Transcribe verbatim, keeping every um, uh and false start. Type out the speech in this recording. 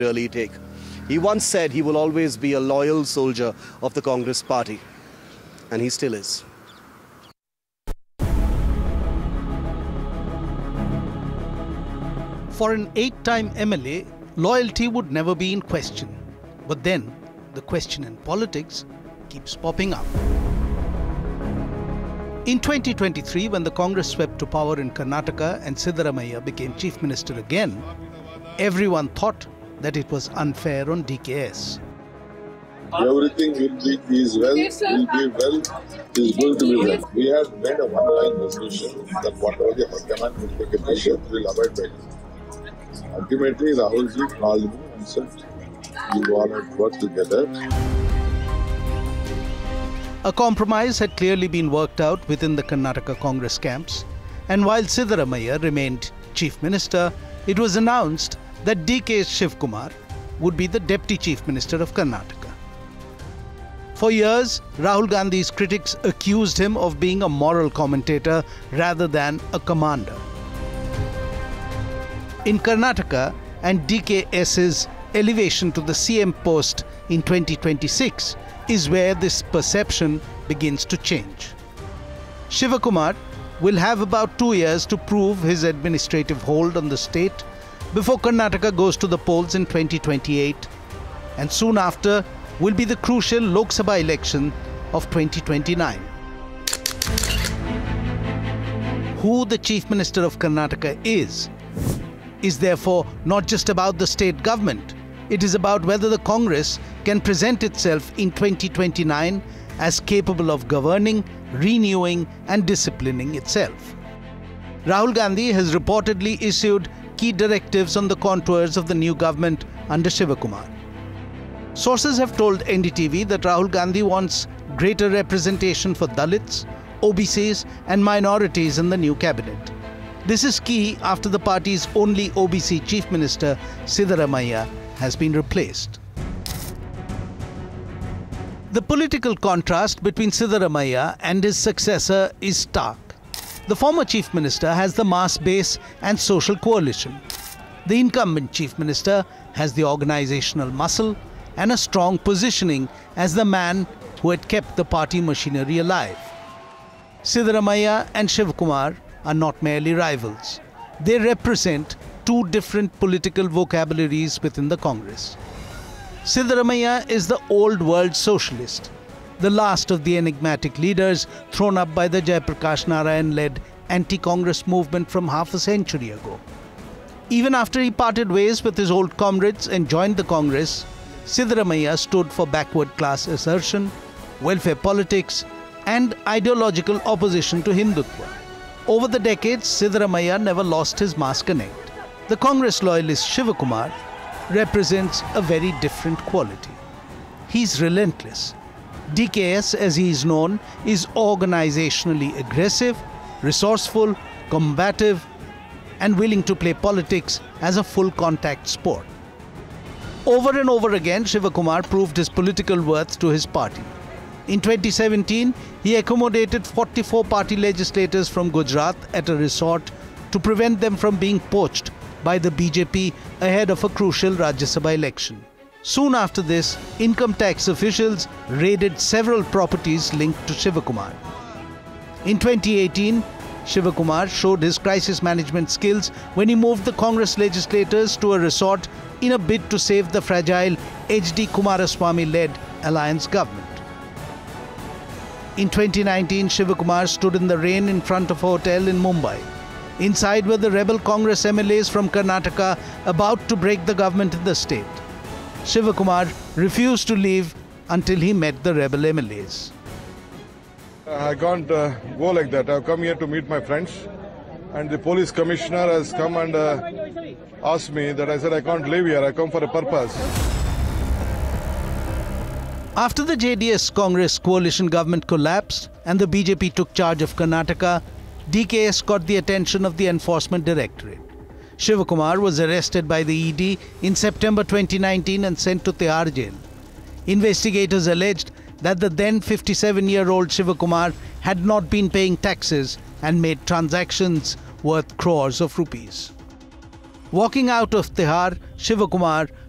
really take. He once said he will always be a loyal soldier of the Congress party, and he still is. For an eight-time M L A, loyalty would never be in question. But then, the question in politics keeps popping up. In twenty twenty-three, when the Congress swept to power in Karnataka and Siddaramaiah became Chief Minister again, everyone thought that it was unfair on D K S. Everything will be is well, will be well, is going to be well. We have made a one-line resolution that whatever the High Command will take a decision, we will abide by it. Ultimately, Rahulji called me and said, you all have worked together. A compromise had clearly been worked out within the Karnataka Congress camps, and while Siddaramaiah remained Chief Minister, it was announced that D K Shivakumar would be the Deputy Chief Minister of Karnataka. For years, Rahul Gandhi's critics accused him of being a moral commentator rather than a commander. In Karnataka and D K S's elevation to the C M post in twenty twenty-six is where this perception begins to change. Shivakumar will have about two years to prove his administrative hold on the state before Karnataka goes to the polls in twenty twenty-eight, and soon after will be the crucial Lok Sabha election of twenty twenty-nine. Who the Chief Minister of Karnataka is, is therefore not just about the state government. It is about whether the Congress can present itself in twenty twenty-nine as capable of governing, renewing and disciplining itself. Rahul Gandhi has reportedly issued key directives on the contours of the new government under Shivakumar. Sources have told N D T V that Rahul Gandhi wants greater representation for Dalits, O B Cs and minorities in the new cabinet. This is key after the party's only O B C Chief Minister, Siddaramaiah, has been replaced. The political contrast between Siddaramaiah and his successor is stark. The former Chief Minister has the mass base and social coalition. The incumbent Chief Minister has the organizational muscle and a strong positioning as the man who had kept the party machinery alive. Siddaramaiah and Shivakumar are not merely rivals. They represent two different political vocabularies within the Congress. Siddaramaiah is the old world socialist, the last of the enigmatic leaders thrown up by the Jayaprakash Narayan-led anti-Congress movement from half a century ago. Even after he parted ways with his old comrades and joined the Congress, Siddaramaiah stood for backward class assertion, welfare politics and ideological opposition to Hindutva. Over the decades, Siddaramaiah never lost his mass connect. The Congress loyalist Shivakumar represents a very different quality. He's relentless. D K S, as he is known, is organizationally aggressive, resourceful, combative, and willing to play politics as a full contact sport. Over and over again, Shivakumar proved his political worth to his party. In twenty seventeen, he accommodated forty-four party legislators from Gujarat at a resort to prevent them from being poached by the B J P ahead of a crucial Rajya Sabha election. Soon after this, income tax officials raided several properties linked to Shivakumar. In twenty eighteen, Shivakumar showed his crisis management skills when he moved the Congress legislators to a resort in a bid to save the fragile H D Kumaraswamy-led alliance government. In twenty nineteen, Shivakumar stood in the rain in front of a hotel in Mumbai. Inside were the rebel Congress M L As from Karnataka about to break the government in the state. Shivakumar refused to leave until he met the rebel M L As. I can't uh, go like that. I've come here to meet my friends, and the police commissioner has come and uh, asked me that. I said I can't live here. I come for a purpose. After the J D S-Congress coalition government collapsed and the B J P took charge of Karnataka, D K S got the attention of the Enforcement Directorate. Shivakumar was arrested by the E D in September twenty nineteen and sent to Tihar jail. Investigators alleged that the then fifty-seven-year-old Shivakumar had not been paying taxes and made transactions worth crores of rupees. Walking out of Tihar, Shivakumar